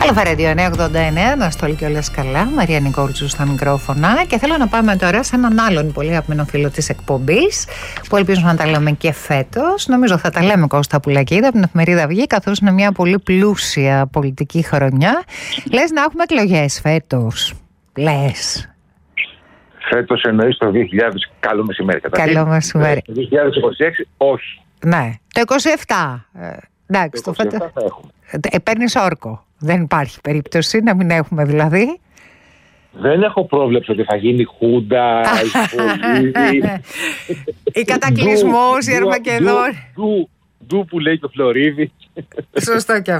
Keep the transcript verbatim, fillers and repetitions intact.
Αλφα-Radio εννιακόσια ογδόντα εννέα, Αναστόλη και όλες καλά. Μαρία Νικόλτσου στα μικρόφωνα. Και θέλω να πάμε τώρα σε έναν άλλον πολύ αγαπημένο φίλο της εκπομπής, που ελπίζουμε να τα λέμε και φέτος. Νομίζω θα τα λέμε, Κώστα Πουλακίδα, από την Εφημερίδα Αυγή, καθώς είναι μια πολύ πλούσια πολιτική χρονιά. Λες να έχουμε εκλογές φέτος? Λες? Φέτος εννοείς το δύο χιλιάδες, καλό μεσημέρι καταρχήν. Καλό μεσημέρι. Το δύο χιλιάδες είκοσι έξι όχι. Ναι, το είκοσι επτά. Ε, εντάξει, το, το είκοσι επτά φέτο... θα έχουμε. Ε, παίρνεις όρκο. Δεν υπάρχει περίπτωση να μην έχουμε δηλαδή. Δεν έχω πρόβλεψη ότι θα γίνει χούντα, η κατακλυσμός, η Αρμακεδόν. Ντου που λέει το Φλωρίδι. Σωστό και